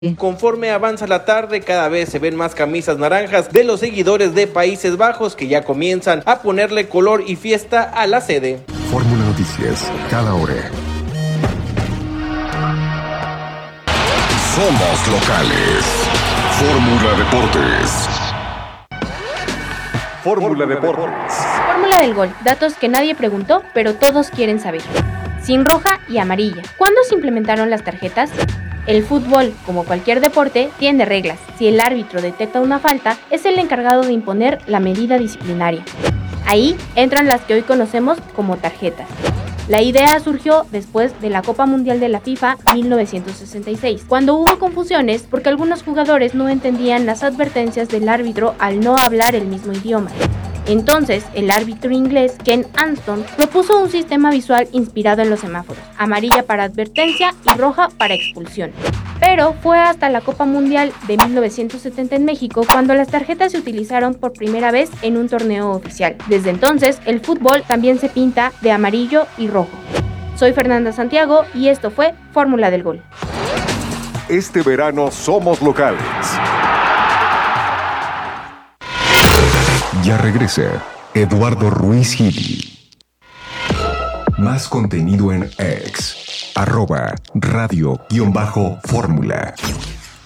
Conforme avanza la tarde, cada vez se ven más camisas naranjas de los seguidores de Países Bajos que ya comienzan a ponerle color y fiesta a la sede. Fórmula Noticias, cada hora. Somos locales. Fórmula Deportes. Fórmula Deportes. Fórmula del gol. Datos que nadie preguntó, pero todos quieren saber. Sin roja y amarilla. ¿Cuándo se implementaron las tarjetas? El fútbol, como cualquier deporte, tiene reglas. Si el árbitro detecta una falta, es el encargado de imponer la medida disciplinaria. Ahí entran las que hoy conocemos como tarjetas. La idea surgió después de la Copa Mundial de la FIFA 1966, cuando hubo confusiones porque algunos jugadores no entendían las advertencias del árbitro al no hablar el mismo idioma. Entonces, el árbitro inglés Ken Anston propuso un sistema visual inspirado en los semáforos, amarilla para advertencia y roja para expulsión. Pero fue hasta la Copa Mundial de 1970 en México cuando las tarjetas se utilizaron por primera vez en un torneo oficial. Desde entonces, el fútbol también se pinta de amarillo y rojo. Soy Fernanda Santiago y esto fue Fórmula del Gol. Este verano somos locales. Ya regresa Eduardo Ruiz Gili. Más contenido en X, @radio_fórmula.